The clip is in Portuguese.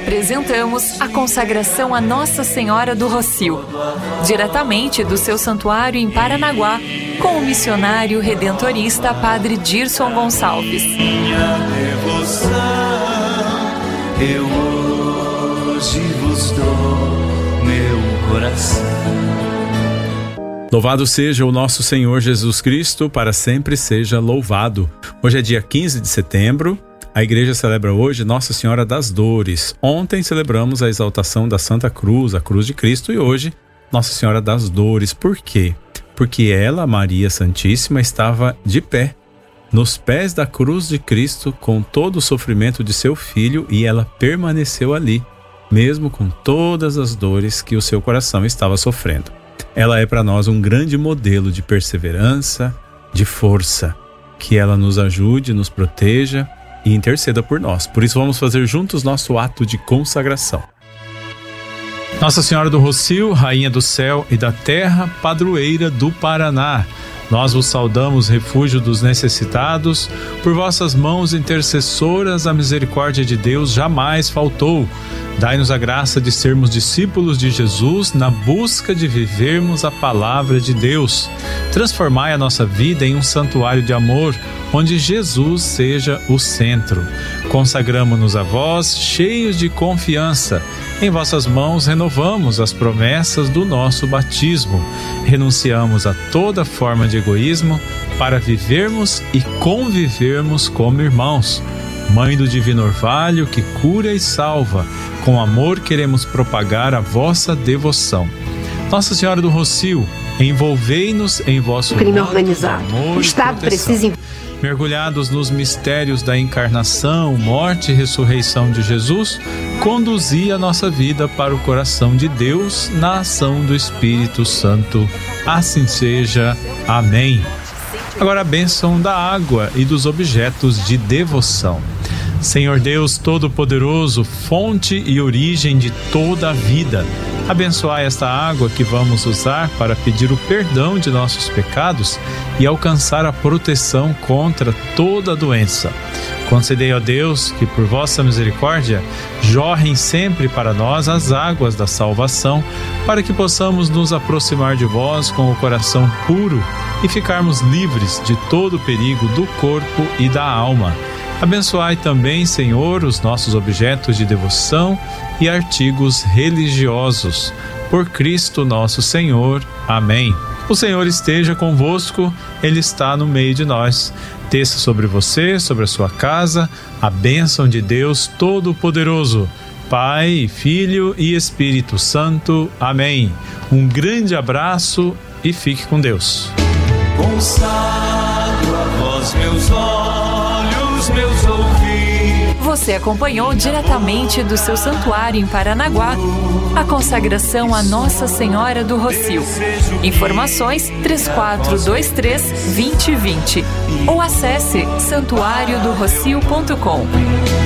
apresentamos a consagração a Nossa Senhora do Rocio, diretamente do seu santuário em Paranaguá, com o missionário redentorista Padre Dirson Gonçalves. Minha devoção, eu hoje vos dou meu coração. Louvado seja o nosso Senhor Jesus Cristo, para sempre seja louvado. Hoje é dia 15 de setembro, a igreja celebra hoje Nossa Senhora das Dores. Ontem celebramos a exaltação da Santa Cruz, a Cruz de Cristo, e hoje Nossa Senhora das Dores. Por quê? Porque ela, Maria Santíssima, estava de pé, nos pés da cruz de Cristo, com todo o sofrimento de seu filho, e ela permaneceu ali, mesmo com todas as dores que o seu coração estava sofrendo. Ela é para nós um grande modelo de perseverança, de força. Que ela nos ajude, nos proteja e interceda por nós. Por isso vamos fazer juntos nosso ato de consagração. Nossa Senhora do Rocio, Rainha do céu e da terra, padroeira do Paraná, nós vos saudamos, refúgio dos necessitados. Por vossas mãos intercessoras a misericórdia de Deus jamais faltou. Dai-nos a graça de sermos discípulos de Jesus na busca de vivermos a palavra de Deus. Transformai a nossa vida em um santuário de amor, onde Jesus seja o centro. Consagramo-nos a vós, cheios de confiança. Em vossas mãos renovamos as promessas do nosso batismo. Renunciamos a toda forma de egoísmo para vivermos e convivermos como irmãos. Mãe do Divino Orvalho, que cura e salva, com amor queremos propagar a vossa devoção. Nossa Senhora do Rocio, envolvei-nos em vosso crime organizado. O Estado precisa. Mergulhados nos mistérios da encarnação, morte e ressurreição de Jesus, conduzi a nossa vida para o coração de Deus na ação do Espírito Santo. Assim seja. Amém. Agora a bênção da água e dos objetos de devoção. Senhor Deus Todo-Poderoso, fonte e origem de toda a vida, abençoai esta água que vamos usar para pedir o perdão de nossos pecados e alcançar a proteção contra toda doença. Concedei a Deus que, por vossa misericórdia, jorrem sempre para nós as águas da salvação, para que possamos nos aproximar de vós com o coração puro e ficarmos livres de todo perigo do corpo e da alma. Abençoai também, Senhor, os nossos objetos de devoção e artigos religiosos. Por Cristo nosso Senhor. Amém. O Senhor esteja convosco, Ele está no meio de nós. Desça sobre você, sobre a sua casa, a bênção de Deus Todo-Poderoso, Pai, Filho e Espírito Santo. Amém. Um grande abraço e fique com Deus. Consagro a vós meus olhos, meus ouvidos. Você acompanhou diretamente do seu santuário em Paranaguá a consagração a Nossa Senhora do Rocio. Informações 3423-2020 ou acesse santuariodorocio.com.